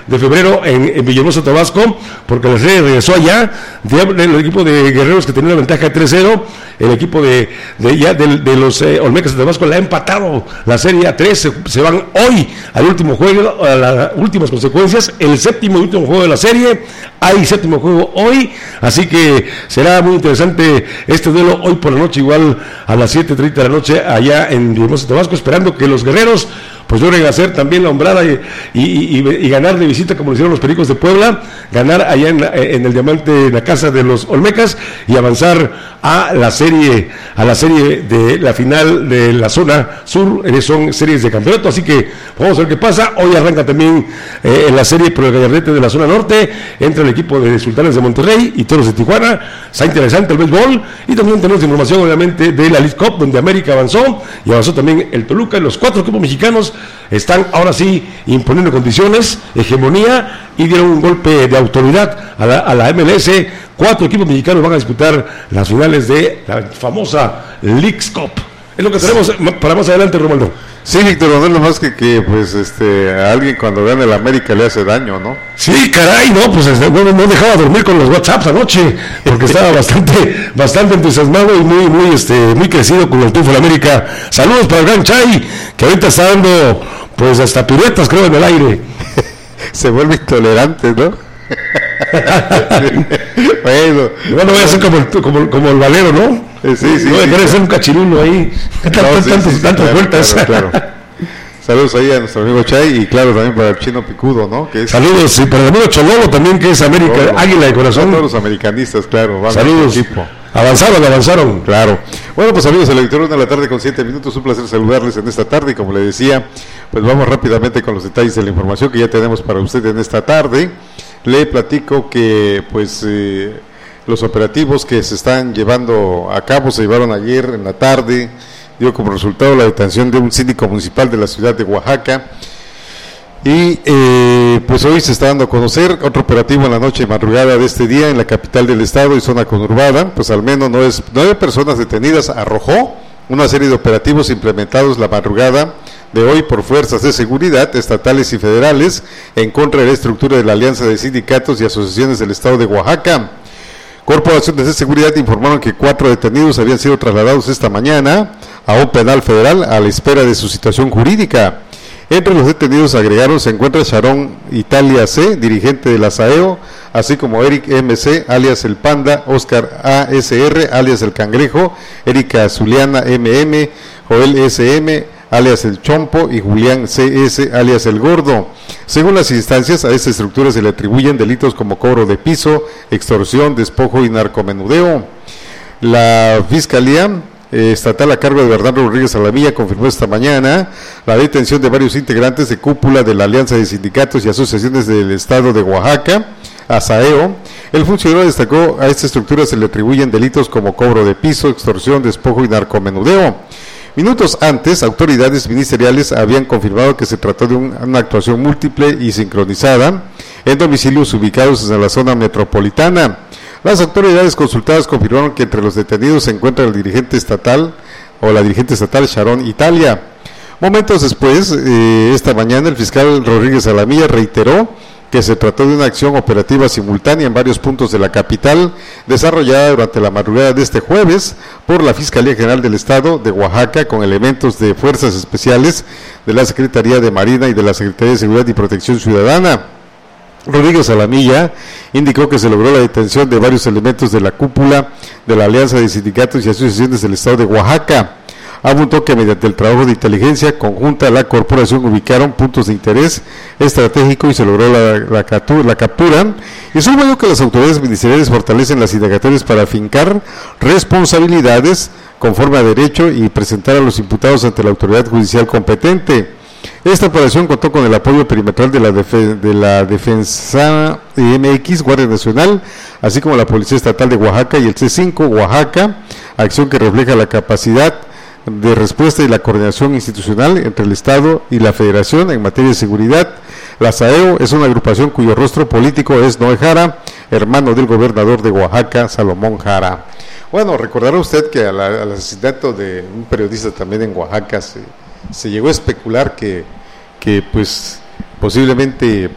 de febrero en Villahermosa, Tabasco, porque la serie regresó allá. El equipo de Guerreros, que tenía una ventaja de 3-0, el equipo de los Olmecas de Tabasco la ha empatado la serie a 3, se van hoy al último juego, a las últimas consecuencias, el séptimo y último juego de la serie. Hay séptimo juego hoy, así que será muy interesante este duelo hoy por la noche, igual a las 7:30 de la noche allá en Villahermosa, Tabasco, esperando que los Guerreros pues logren hacer también la hombrada y ganar de visita, como lo hicieron los Pericos de Puebla, ganar allá en el Diamante, en la casa de los Olmecas, y avanzar a la serie de la final de la zona sur. Son series de campeonato, así que vamos a ver qué pasa. Hoy arranca también en la serie por el Gallardete de la zona norte, entre el equipo de Sultanes de Monterrey y Toros de Tijuana. Está interesante el béisbol, y también tenemos información obviamente de la League Cup, donde América avanzó, y avanzó también el Toluca, y los 4 equipos mexicanos están ahora sí imponiendo condiciones, hegemonía, y dieron un golpe de autoridad a la MLS. 4 equipos mexicanos van a disputar las finales de la famosa League Cup. Es lo que tenemos para más adelante, Romualdo. Sí, Víctor, no es lo más que pues a alguien cuando gana el América le hace daño, ¿no? Sí, caray, no, pues no dejaba dormir con los WhatsApps anoche, porque estaba bastante entusiasmado y muy crecido con el triunfo de América. Saludos para el gran Chay, que ahorita está dando pues hasta piruetas, creo, en el aire. Se vuelve intolerante, ¿no? Bueno, no voy a ser como el Valero, ¿no? Sí, no dejaré de ser un cachirulo ahí. Tantas vueltas. Claro. Saludos ahí a nuestro amigo Chay, y claro, también para el Chino Picudo, ¿no? Que es... Saludos, y para el amigo Chololo también, que es América, Chololo, Águila de corazón. Todos los americanistas, claro. Saludos. Avanzaron. Claro. Bueno, pues amigos, el editor de la tarde con 7 minutos, un placer saludarles en esta tarde, y como le decía, pues vamos rápidamente con los detalles de la información que ya tenemos para usted en esta tarde. Le platico que pues los operativos que se están llevando a cabo se llevaron ayer en la tarde, dio como resultado la detención de un síndico municipal de la ciudad de Oaxaca, y pues hoy se está dando a conocer otro operativo en la noche y madrugada de este día en la capital del estado y zona conurbada. Pues al menos 9 personas detenidas arrojó una serie de operativos implementados la madrugada de hoy por fuerzas de seguridad estatales y federales en contra de la estructura de la Alianza de Sindicatos y Asociaciones del Estado de Oaxaca. Corporaciones de seguridad informaron que 4 detenidos habían sido trasladados esta mañana a un penal federal a la espera de su situación jurídica. Entre los detenidos agregaron se encuentra Sharon Italia C., dirigente de la SAEO, así como Eric MC, alias el Panda, Oscar ASR, alias el Cangrejo, Erika Zuliana MM, Joel SM, alias el Chompo, y Julián CS, alias el Gordo. Según las instancias, a esta estructura se le atribuyen delitos como cobro de piso, extorsión, despojo y narcomenudeo. La Fiscalía Estatal a cargo de Bernardo Rodríguez Alamilla confirmó esta mañana la detención de varios integrantes de cúpula de la Alianza de Sindicatos y Asociaciones del Estado de Oaxaca, ASAEO. El funcionario destacó a esta estructura se le atribuyen delitos como cobro de piso, extorsión, despojo y narcomenudeo. Minutos antes, autoridades ministeriales habían confirmado que se trató de una actuación múltiple y sincronizada en domicilios ubicados en la zona metropolitana. Las autoridades consultadas confirmaron que entre los detenidos se encuentra el dirigente estatal o la dirigente estatal Sharon Italia. Momentos después, esta mañana, el fiscal Rodríguez Alamilla reiteró que se trató de una acción operativa simultánea en varios puntos de la capital, desarrollada durante la madrugada de este jueves por la Fiscalía General del Estado de Oaxaca con elementos de fuerzas especiales de la Secretaría de Marina y de la Secretaría de Seguridad y Protección Ciudadana. Rodríguez Alamilla indicó que se logró la detención de varios elementos de la cúpula de la Alianza de Sindicatos y Asociaciones del Estado de Oaxaca. Apuntó que mediante el trabajo de inteligencia conjunta la corporación ubicaron puntos de interés estratégico y se logró la captura, y subrayó que las autoridades ministeriales fortalecen las indagatorias para afincar responsabilidades conforme a derecho y presentar a los imputados ante la autoridad judicial competente. Esta operación contó con el apoyo perimetral de la Defensa MX, Guardia Nacional, así como la Policía Estatal de Oaxaca y el C5 Oaxaca, acción que refleja la capacidad de respuesta y la coordinación institucional entre el Estado y la Federación en materia de seguridad. La SAEO es una agrupación cuyo rostro político es Noé Jara, hermano del gobernador de Oaxaca, Salomón Jara. Bueno, recordará usted que al asesinato de un periodista también en Oaxaca se llegó a especular que pues posiblemente